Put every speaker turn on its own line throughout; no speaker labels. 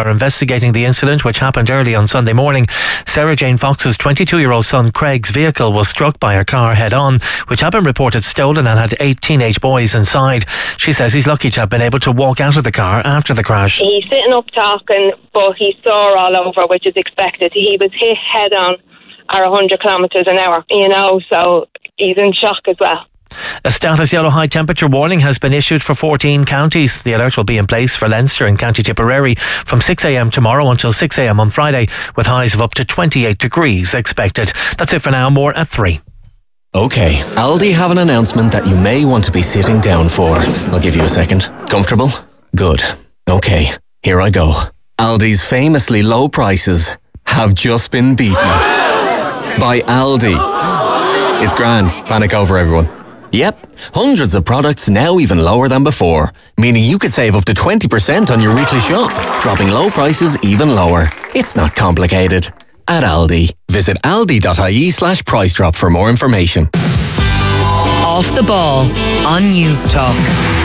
are investigating the incident, which happened early on Sunday morning. Sarah Jane Fox's 22-year-old son Craig's vehicle was struck by a car head-on, which had been reported stolen and had 8 teenage boys inside. She says he's lucky to have been able to walk out of the car after the crash.
He's sitting up talking, but he saw all over, which is expected. He was hit head-on at 100 kilometres an hour, so he's in shock as well.
A status yellow high temperature warning has been issued for 14 counties. The alert will be in place for Leinster and County Tipperary from 6 a.m. tomorrow until 6 a.m. on Friday, with highs of up to 28 degrees expected. That's it for now. More at 3.
OK, Aldi have an announcement that you may want to be sitting down for. I'll give you a second. Comfortable? Good. OK, here I go. Aldi's famously low prices have just been beaten by Aldi. It's grand. Panic over, everyone. Yep, hundreds of products now even lower than before, meaning you could save up to 20% on your weekly shop, dropping low prices even lower. It's not complicated. At Aldi, visit aldi.ie/price drop for more information.
Off the ball on News Talk.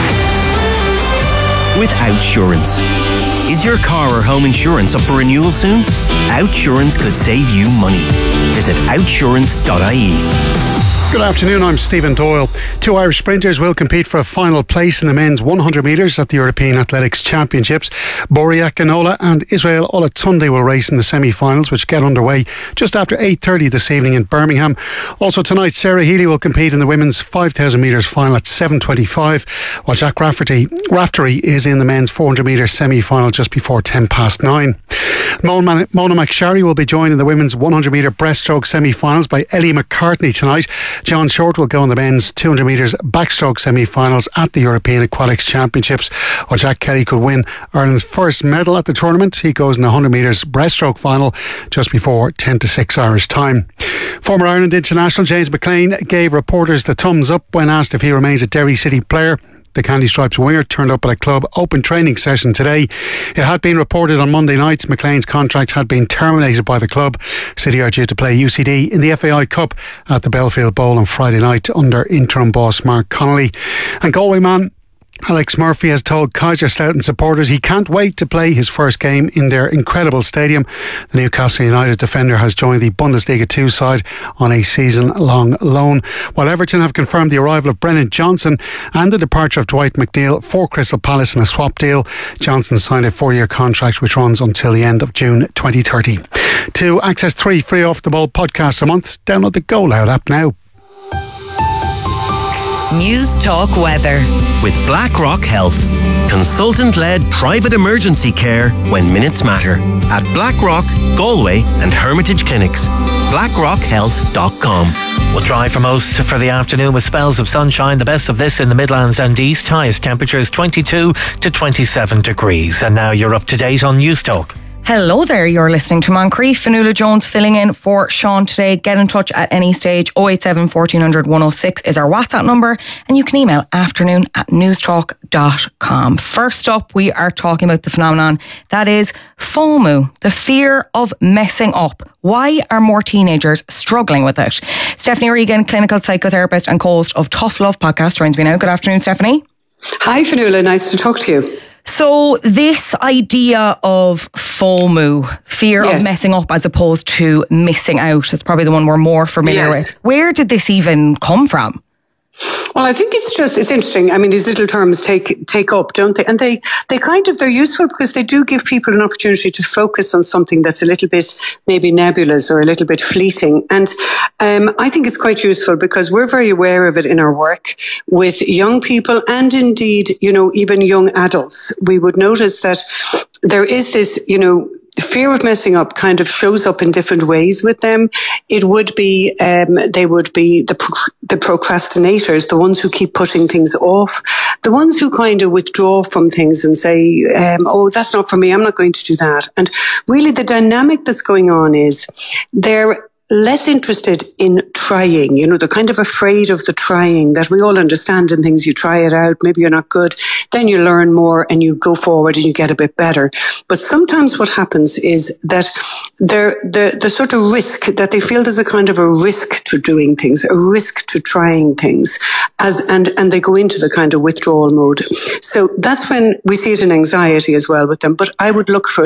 With Outsurance. Is your car or home insurance up for renewal soon? Outsurance could save you money. Visit outsurance.ie.
Good afternoon, I'm Stephen Doyle. 2 Irish sprinters will compete for a final place in the men's 100 metres at the European Athletics Championships. Boriak Ginola and Israel Olatunde will race in the semi-finals, which get underway just after 8:30 this evening in Birmingham. Also tonight, Sarah Healy will compete in the women's 5,000 metres final at 7:25, while Jack Raftery is in the men's 400 metres semi-final just before 9:10. Mona McSharry will be joined in the women's 100 metre breaststroke semi-finals by Ellie McCartney tonight. John Short will go in the men's 200 metres backstroke semi-finals at the European Aquatics Championships. While Jack Kelly could win Ireland's first medal at the tournament, he goes in the 100 metres breaststroke final just before 6:10 Irish time. Former Ireland international James McLean gave reporters the thumbs up when asked if he remains a Derry City player. The Candy Stripes winger turned up at a club open training session today. It had been reported on Monday night McLean's contract had been terminated by the club. City are due to play UCD in the FAI Cup at the Belfield Bowl on Friday night under interim boss Mark Connolly. And Galway man Alex Murphy has told Kaiserslautern supporters he can't wait to play his first game in their incredible stadium. The Newcastle United defender has joined the Bundesliga 2 side on a season-long loan, while Everton have confirmed the arrival of Brennan Johnson and the departure of Dwight McNeil for Crystal Palace in a swap deal. Johnson signed a 4-year contract which runs until the end of June 2030. To access 3 free Off the Ball podcasts a month, download the Go Loud app now.
News Talk weather.
With BlackRock Health. Consultant-led private emergency care when minutes matter. At BlackRock, Galway and Hermitage Clinics. BlackRockHealth.com.
We'll dry for most for the afternoon with spells of sunshine. The best of this in the Midlands and East. Highest temperatures 22 to 27 degrees. And now you're up to date on News Talk.
Hello there, you're listening to Moncrief. Fionnuala Jones filling in for Sean today. Get in touch at any stage. 087 1400 106 is our WhatsApp number, and you can email afternoon@newstalk.com. First up, we are talking about the phenomenon that is FOMO, the fear of messing up. Why are more teenagers struggling with it? Stephanie Regan, clinical psychotherapist and co-host of Tough Love podcast, joins me now. Good afternoon, Stephanie.
Hi, Fionnuala. Nice to talk to you.
So this idea of FOMO, fear of messing up as opposed to missing out, is probably the one we're more familiar with. Where did this even come from?
Well, I think it's interesting. I mean, these little terms take up, don't they? And they're useful because they do give people an opportunity to focus on something that's a little bit maybe nebulous or a little bit fleeting. And I think it's quite useful because we're very aware of it in our work with young people and indeed, even young adults. We would notice that there is this, the fear of messing up kind of shows up in different ways with them. It would be, they would be the procrastinators, the ones who keep putting things off, the ones who kind of withdraw from things and say, oh, that's not for me, I'm not going to do that. And really the dynamic that's going on is they're less interested in trying, they're kind of afraid of the trying that we all understand in things. You try it out, maybe you're not good, then you learn more and you go forward and you get a bit better. But sometimes what happens is that the sort of risk that they feel there's a kind of a risk to doing things, a risk to trying things, and they go into the kind of withdrawal mode. So that's when we see it in anxiety as well with them. But I would look for